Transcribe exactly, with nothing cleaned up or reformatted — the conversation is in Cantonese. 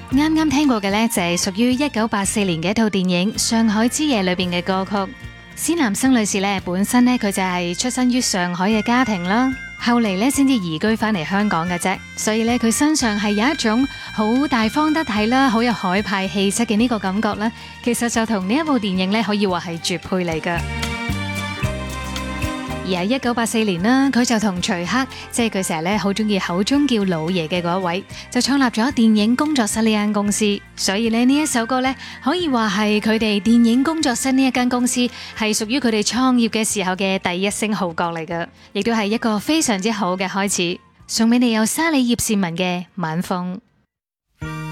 啱啱聽過嘅呢，就係屬於一九八四年嘅一套電影《上海之夜》裏邊嘅歌曲。施南生女士呢，本身呢，佢就係出身於上海嘅家庭啦，後嚟呢，先至移居翻嚟香港嘅啫，所以呢，佢身上係有一種好大方得體啦，好有海派氣質嘅呢個感覺啦，其實就同呢一部電影呢，可以話係絕配嚟噶。而喺一九八四年啦，佢就同徐克，即係佢成日咧好中意口中叫老爺嘅嗰一位，就創立咗電影工作室呢間公司。所以咧呢一首歌咧，可以話係佢哋電影工作室呢一間公司係屬於佢哋創業嘅時候嘅第一聲號角嚟噶，亦都係一個非常之好嘅開始。送俾你有沙里葉倩文嘅《晚風》。